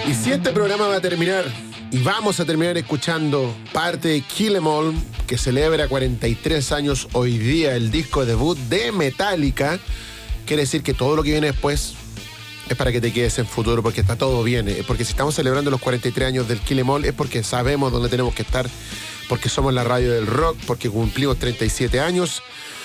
Y si este programa va a terminar, y vamos a terminar escuchando parte de Kill 'Em All, que celebra 43 años hoy día, el disco debut de Metallica, quiere decir que todo lo que viene después es para que te quedes en futuro, porque está todo bien. Porque si estamos celebrando los 43 años del Kill 'Em All es porque sabemos dónde tenemos que estar, porque somos la radio del rock, porque cumplimos 37 años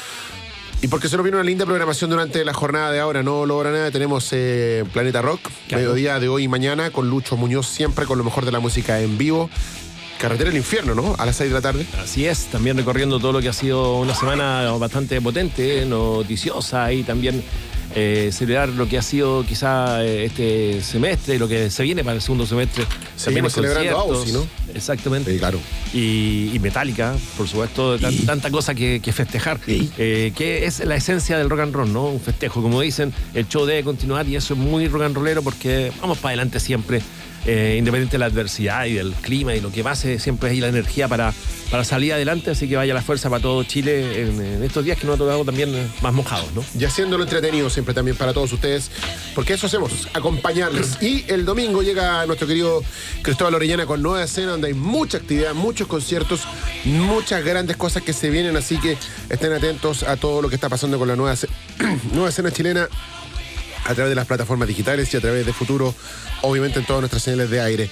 y porque se nos viene una linda programación durante la jornada de ahora. No logra nada, tenemos Planeta Rock, claro, mediodía de hoy y mañana, con Lucho Muñoz, siempre con lo mejor de la música en vivo. Carretera del Infierno, ¿no? A las 6 de la tarde. Así es, también recorriendo todo lo que ha sido una semana bastante potente, noticiosa, y también celebrar lo que ha sido quizá este semestre, lo que se viene para el segundo semestre. Seguimos celebrando Aussie, ¿no? Exactamente. Sí, claro. Y Metallica, por supuesto, tanta cosa que festejar. Que es la esencia del rock and roll, ¿no? Un festejo, como dicen, el show debe continuar y eso es muy rock and rollero porque vamos para adelante siempre. Independiente de la adversidad y del clima y lo que pase, siempre hay la energía para salir adelante, así que vaya la fuerza para todo Chile en estos días que nos ha tocado también más mojados, ¿no? Y haciéndolo entretenido siempre también para todos ustedes, porque eso hacemos, acompañarles. Y el domingo llega nuestro querido Cristóbal Orellana con Nueva Escena, donde hay mucha actividad, muchos conciertos, muchas grandes cosas que se vienen, así que estén atentos a todo lo que está pasando con la nueva escena chilena, a través de las plataformas digitales y a través de Futuro, obviamente en todas nuestras señales de aire.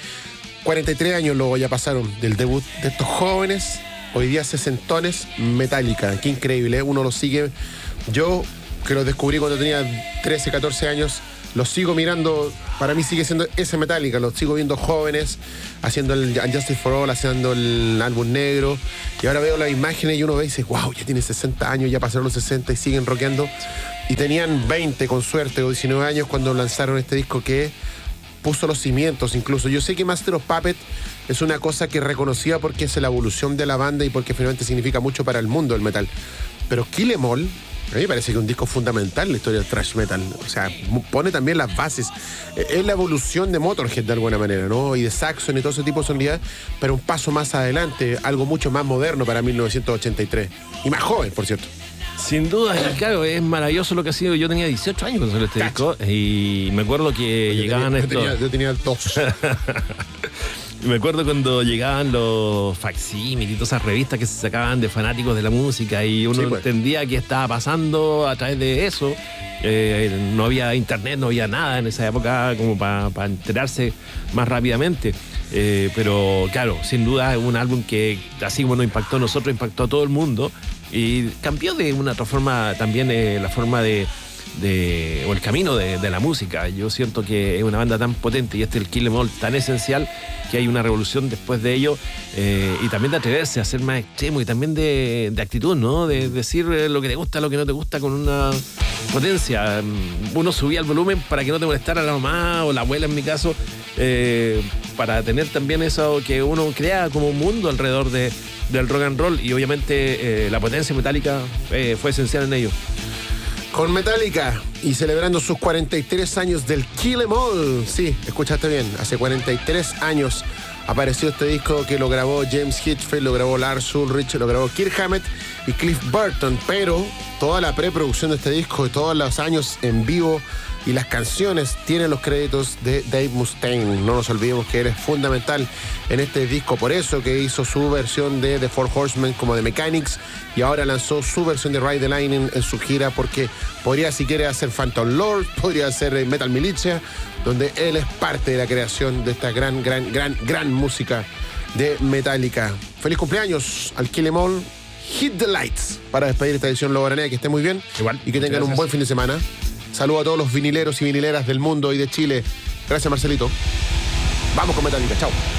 43 años luego ya pasaron del debut de estos jóvenes, hoy día sesentones, Metallica. Qué increíble, ¿eh? Uno los sigue. Yo, que los descubrí cuando tenía 13, 14 años, los sigo mirando, para mí sigue siendo ese Metallica, los sigo viendo jóvenes, haciendo el Justice for All, haciendo el álbum negro, y ahora veo las imágenes y uno ve y dice, wow, ya tiene 60 años, ya pasaron los 60 y siguen rockeando. Y tenían 20 con suerte o 19 años cuando lanzaron este disco que puso los cimientos incluso. Yo sé que Master of Puppets es una cosa que reconocía porque es la evolución de la banda y porque finalmente significa mucho para el mundo del metal. Pero Kill 'Em All, a mí me parece que es un disco fundamental en la historia del thrash metal. O sea, pone también las bases. Es la evolución de Motorhead de alguna manera, ¿no? Y de Saxon y todo ese tipo de sonoridad, pero un paso más adelante, algo mucho más moderno para 1983. Y más joven, por cierto. Sin duda, claro, es maravilloso lo que ha sido. Yo tenía 18 años cuando salió este disco y me acuerdo que llegaban estos... Yo tenía 2. Me acuerdo cuando llegaban los facsímiles y todas esas revistas que se sacaban de fanáticos de la música y uno entendía qué estaba pasando a través de eso. No había internet, no había nada en esa época como para enterarse más rápidamente. Pero claro, sin duda es un álbum que así como nos impactó a nosotros, impactó a todo el mundo y cambió de una otra forma también la forma o el camino de la música. Yo siento que es una banda tan potente y el Kill 'Em All tan esencial que hay una revolución después de ello, y también de atreverse a ser más extremo y también de actitud, ¿no? De decir lo que te gusta, lo que no te gusta con una potencia. Uno subía el volumen para que no te molestara la mamá o la abuela en mi caso, para tener también eso que uno crea como un mundo alrededor del rock and roll, y obviamente la potencia metálica fue esencial en ello. Con Metallica y celebrando sus 43 años del Kill 'Em All. Sí, escuchaste bien, hace 43 años apareció este disco que lo grabó James Hetfield, lo grabó Lars Ulrich, lo grabó Kirk Hammett y Cliff Burton, pero toda la preproducción de este disco y todos los años en vivo y las canciones tienen los créditos de Dave Mustaine. No nos olvidemos que él es fundamental en este disco, por eso que hizo su versión de The Four Horsemen como The Mechanics y ahora lanzó su versión de Ride the Lightning en su gira, porque podría, si quiere, hacer Phantom Lord, podría hacer Metal Militia, donde él es parte de la creación de esta gran música de Metallica. Feliz cumpleaños al Kill 'Em All. Hit the lights para despedir esta edición Logoranea, que esté muy bien. Igual, y que tengan un buen fin de semana. Saludos a todos los vinileros y vinileras del mundo y de Chile. Gracias, Marcelito. Vamos con Metallica. Chao.